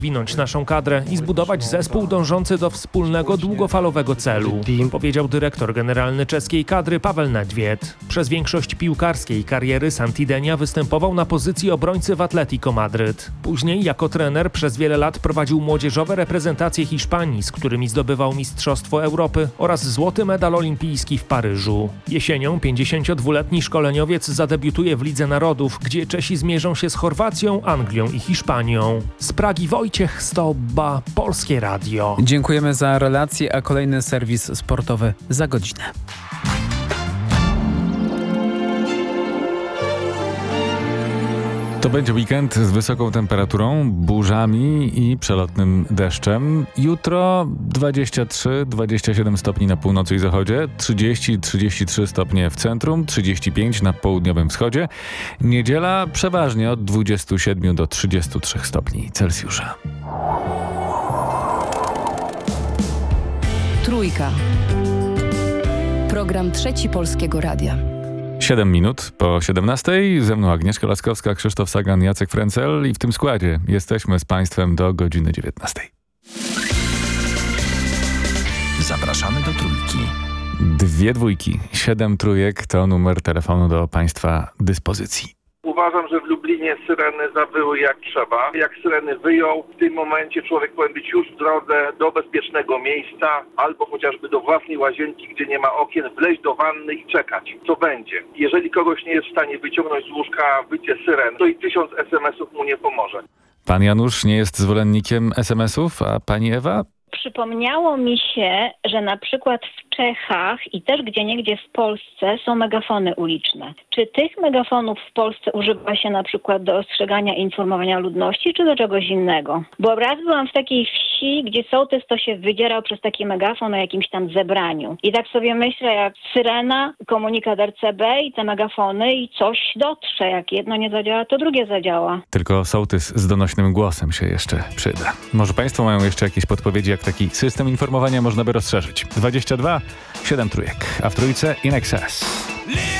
Winąć naszą kadrę i zbudować zespół dążący do wspólnego długofalowego celu, powiedział dyrektor generalny czeskiej kadry Paweł Nedvěd. Przez większość piłkarskiej kariery Santidenia występował na pozycji obrońcy w Atletico Madryt. Później jako trener przez wiele lat prowadził młodzieżowe reprezentacje Hiszpanii, z którymi zdobywał Mistrzostwo Europy oraz złoty medal olimpijski w Paryżu. Jesienią 52-letni szkoleniowiec zadebiutuje w Lidze Narodów, gdzie Czesi zmierzą się z Chorwacją, Anglią i Hiszpanią. Z Pragi Wojciech Stobba, Polskie Radio. Dziękujemy za relację, a kolejny serwis sportowy za godzinę. To będzie weekend z wysoką temperaturą, burzami i przelotnym deszczem. Jutro 23-27 stopni na północy i zachodzie, 30-33 stopnie w centrum, 35 na południowym wschodzie. Niedziela przeważnie od 27 do 33 stopni Celsjusza. Trójka. Program Trzeci Polskiego Radia. 7 minut po 17. Ze mną Agnieszka Laskowska, Krzysztof Sagan, Jacek Frencel i w tym składzie jesteśmy z Państwem do godziny 19. Zapraszamy do Trójki. 2 dwójki, 7 trójek to numer telefonu do Państwa dyspozycji. Uważam, że w Lublinie syreny zawyły jak trzeba. Jak syreny wyją, w tym momencie człowiek powinien być już w drodze do bezpiecznego miejsca albo chociażby do własnej łazienki, gdzie nie ma okien, wleźć do wanny i czekać, co będzie. Jeżeli kogoś nie jest w stanie wyciągnąć z łóżka wycie syren, to i 1000 SMS-ów mu nie pomoże. Pan Janusz nie jest zwolennikiem SMS-ów, a pani Ewa? Przypomniało mi się, że na przykład w Czechach i też gdzieniegdzie w Polsce są megafony uliczne. Czy tych megafonów w Polsce używa się na przykład do ostrzegania i informowania ludności, czy do czegoś innego? Bo raz byłam w takiej wsi, gdzie sołtys to się wydzierał przez taki megafon na jakimś tam zebraniu. I tak sobie myślę, jak syrena, komunikat RCB i te megafony i coś dotrze. Jak jedno nie zadziała, to drugie zadziała. Tylko sołtys z donośnym głosem się jeszcze przyda. Może Państwo mają jeszcze jakieś podpowiedzi, jak taki system informowania można by rozszerzyć. 22, 7 trójek, a w trójce In Excess.